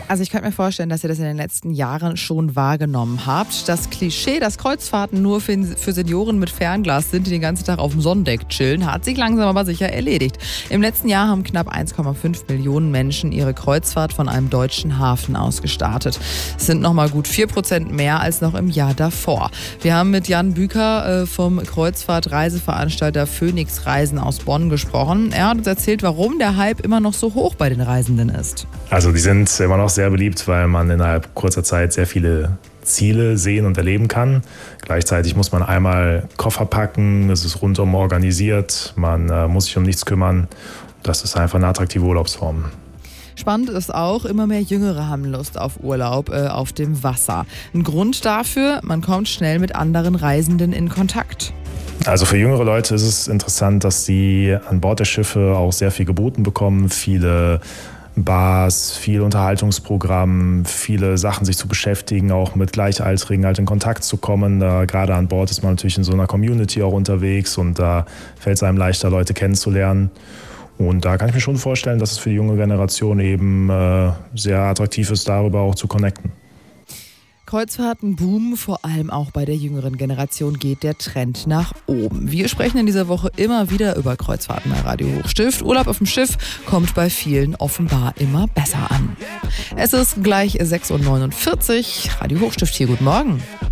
Also ich könnte mir vorstellen, dass ihr das in den letzten Jahren schon wahrgenommen habt. Das Klischee, dass Kreuzfahrten nur für Senioren mit Fernglas sind, die den ganzen Tag auf dem Sonnendeck chillen, hat sich langsam aber sicher erledigt. Im letzten Jahr haben knapp 1,5 Millionen Menschen ihre Kreuzfahrt von einem deutschen Hafen aus gestartet. Es sind nochmal gut 4% mehr als noch im Jahr davor. Wir haben mit Jan Büker vom Kreuzfahrt-Reiseveranstalter Phoenix Reisen aus Bonn gesprochen. Er hat uns erzählt, warum der Hype immer noch so hoch bei den Reisenden ist. Also die sind immer noch sehr beliebt, weil man innerhalb kurzer Zeit sehr viele Ziele sehen und erleben kann. Gleichzeitig muss man einmal Koffer packen, es ist rundum organisiert, man muss sich um nichts kümmern. Das ist einfach eine attraktive Urlaubsform. Spannend ist auch, immer mehr Jüngere haben Lust auf Urlaub auf dem Wasser. Ein Grund dafür, man kommt schnell mit anderen Reisenden in Kontakt. Also für jüngere Leute ist es interessant, dass sie an Bord der Schiffe auch sehr viel geboten bekommen, viele Bars, viel Unterhaltungsprogramm, viele Sachen sich zu beschäftigen, auch mit Gleichaltrigen halt in Kontakt zu kommen. Gerade an Bord ist man natürlich in so einer Community auch unterwegs und da fällt es einem leichter, Leute kennenzulernen. Und da kann ich mir schon vorstellen, dass es für die junge Generation eben sehr attraktiv ist, darüber auch zu connecten. Kreuzfahrten boomen, vor allem auch bei der jüngeren Generation geht der Trend nach oben. Wir sprechen in dieser Woche immer wieder über Kreuzfahrten bei Radio Hochstift. Urlaub auf dem Schiff kommt bei vielen offenbar immer besser an. Es ist gleich 6:49 Uhr. Radio Hochstift hier, guten Morgen.